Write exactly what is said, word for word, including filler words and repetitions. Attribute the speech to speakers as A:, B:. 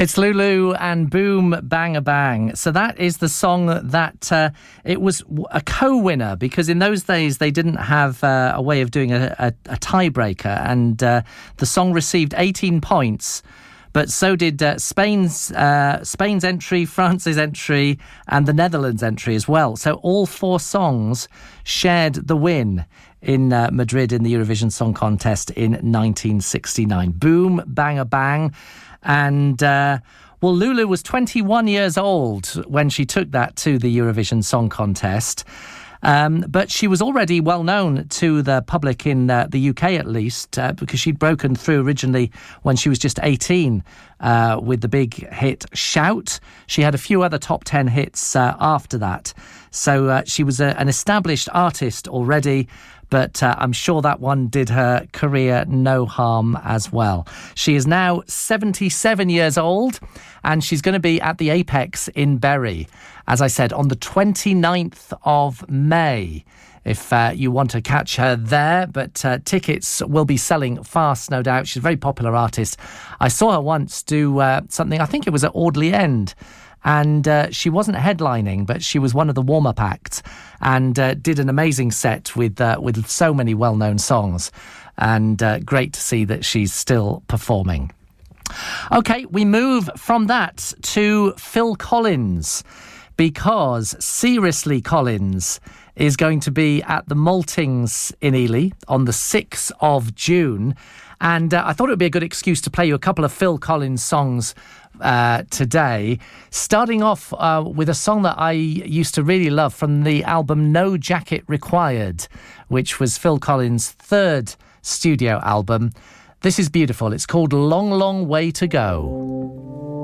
A: It's Lulu and Boom Bang a Bang. So that is the song that uh, it was a co-winner, because in those days they didn't have uh, a way of doing a, a, a tiebreaker, and uh, the song received eighteen points. But so did uh, Spain's uh, Spain's entry, France's entry, and the Netherlands' entry as well. So all four songs shared the win in uh, Madrid in the Eurovision Song Contest in nineteen sixty-nine. Boom, bang a bang. And, uh, well, Lulu was twenty-one years old when she took that to the Eurovision Song Contest. Um, but she was already well known to the public in uh, the U K, at least, uh, because she'd broken through originally when she was just eighteen uh, with the big hit Shout. She had a few other top ten hits uh, after that. So uh, she was a, an established artist already, but uh, I'm sure that one did her career no harm as well. She is now seventy-seven years old, and she's going to be at the Apex in Bury, as I said, on the twenty-ninth of May, if uh, you want to catch her there. But uh, tickets will be selling fast, no doubt. She's a very popular artist. I saw her once do uh, something, I think it was at Audley End, and uh, she wasn't headlining, but she was one of the warm-up acts, and uh, did an amazing set with uh, with so many well-known songs. And uh, great to see that she's still performing. OK, we move from that to Phil Collins, because Seriously Collins is going to be at the Maltings in Ely on the sixth of June. And uh, I thought it would be a good excuse to play you a couple of Phil Collins songs uh, today, starting off uh, with a song that I used to really love from the album No Jacket Required, which was Phil Collins' third studio album. This is beautiful. It's called Long, Long Way to Go.